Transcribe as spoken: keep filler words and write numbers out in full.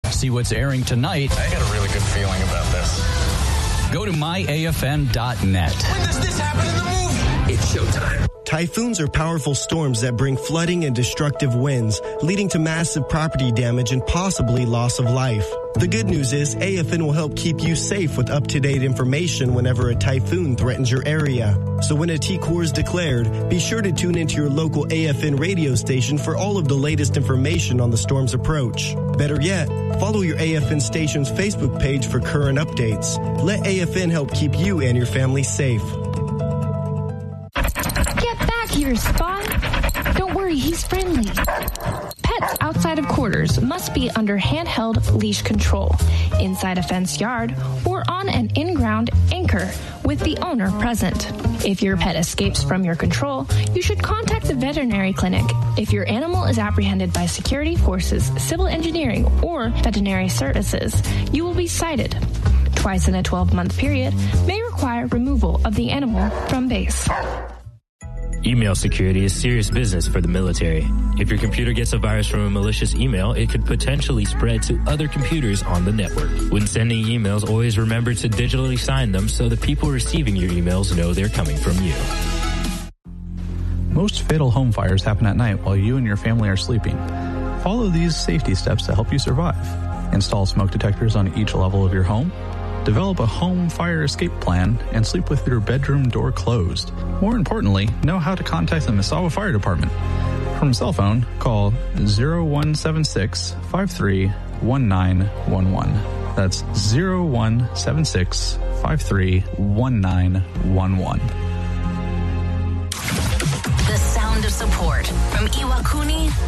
See what's airing tonight. I got a really good feeling about this. Go to my A F N dot net. When does this happen in the movie? It's showtime. Typhoons are powerful storms that bring flooding and destructive winds, leading to massive property damage and possibly loss of life. The good news is A F N will help keep you safe with up-to-date information whenever a typhoon threatens your area. So when a T C O R is declared, be sure to tune into your local A F N radio station for all of the latest information on the storm's approach. Better yet, follow your A F N station's Facebook page for current updates. Let A F N help keep you and your family safe. Here, Spot. Don't worry, he's friendly. Pets outside of quarters must be under handheld leash control, inside a fenced yard, or on an in-ground anchor with the owner present. If your pet escapes from your control, you should contact the veterinary clinic. If your animal is apprehended by security forces, civil engineering, or veterinary services, you will be cited. Twice in a twelve-month period may require removal of the animal from base. Email security is serious business for the military. If your computer gets a virus from a malicious email, it could potentially spread to other computers on the network. When sending emails, always remember to digitally sign them so the people receiving your emails know they're coming from you. Most fatal home fires happen at night while you and your family are sleeping. Follow these safety steps to help you survive. Install smoke detectors on each level of your home. Develop a home fire escape plan and sleep with your bedroom door closed. More importantly, know how to contact the Misawa Fire Department. From a cell phone, call zero one seven six, five three one nine one one. That's zero one seven six, five three one nine one one. The sound of support from Iwakuni